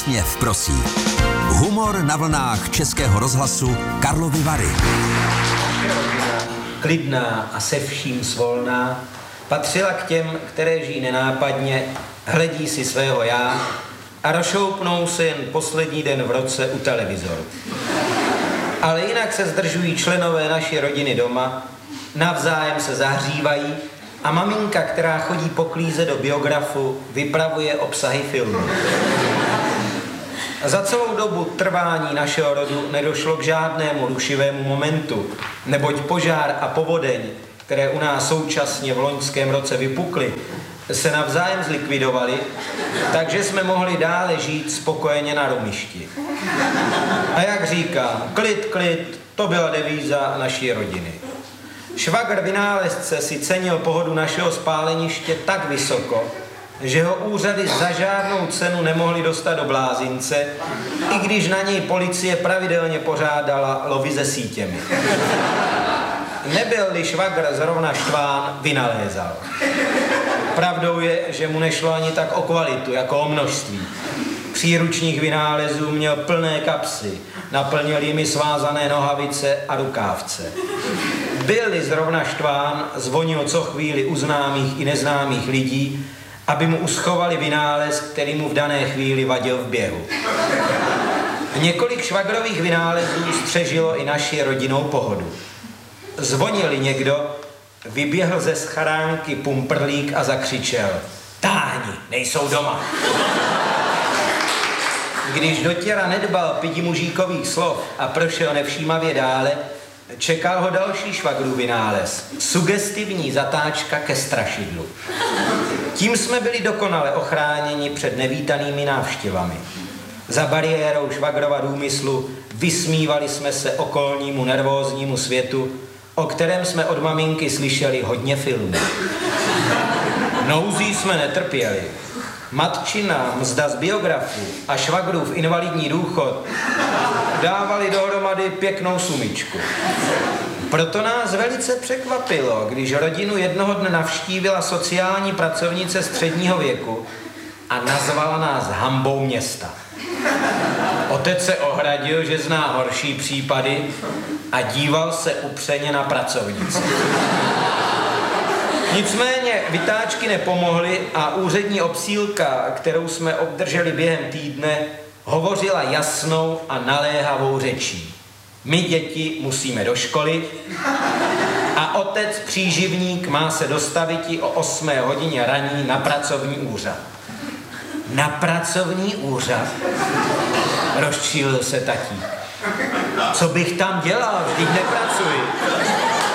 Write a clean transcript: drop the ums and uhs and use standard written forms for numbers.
Úsměv prosí. Humor na vlnách Českého rozhlasu Karlovy Vary. Klidná a se vším svolná, patřila k těm, které žijí nenápadně, hledí si svého já a rozšoupnou se jen poslední den v roce u televizoru. Ale jinak se zdržují členové naší rodiny doma, navzájem se zahřívají a maminka, která chodí poklízet do biografu, vypravuje obsahy filmu. Za celou dobu trvání našeho rodu nedošlo k žádnému rušivému momentu, neboť požár a povodeň, které u nás současně v loňském roce vypukly, se navzájem zlikvidovaly, takže jsme mohli dále žít spokojeně na Rumišti. A jak říkám, klid, to byla devíza naší rodiny. Švagr vynálezce si cenil pohodu našeho spáleniště tak vysoko, že ho úřady za žádnou cenu nemohli dostat do blázince, i když na něj policie pravidelně pořádala lovy se sítěmi. Nebyl-li švagr zrovna štván, vynalézal. Pravdou je, že mu nešlo ani tak o kvalitu, jako o množství. Příručních vynálezů měl plné kapsy, naplnil jimi svázané nohavice a rukávce. Byl-li zrovna štván, zvonil co chvíli u známých i neznámých lidí, aby mu uschovali vynález, který mu v dané chvíli vadil v běhu. Několik švagrových vynálezů střežilo i naši rodinnou pohodu. Zvonil někdo, vyběhl ze schránky pumprlík a zakřičel: "Táhni, nejsou doma." Když dotěra nedbal pidi mužíkových slov a prošel nevšímavě dále, čekal ho další švagrův vynález. Sugestivní zatáčka ke strašidlu. Tím jsme byli dokonale ochráněni před nevítanými návštěvami. Za bariérou švagrova důmyslu vysmívali jsme se okolnímu nervóznímu světu, o kterém jsme od maminky slyšeli hodně filmů. Nouzí jsme netrpěli. Matčina mzda z biografu a švagrův invalidní důchod dávali dohromady pěknou sumičku. Proto nás velice překvapilo, když rodinu jednoho dne navštívila sociální pracovnice středního věku a nazvala nás hanbou města. Otec se ohradil, že zná horší případy a díval se upřeně na pracovnici. Nicméně vytáčky nepomohly a úřední obsílka, kterou jsme obdrželi během týdne, hovořila jasnou a naléhavou řečí. My děti musíme do školy a otec příživník má se dostaviti o 8 hodině raní na pracovní úřad. Na pracovní úřad? Rozčílil se tatík. Co bych tam dělal, vždyť nepracuji.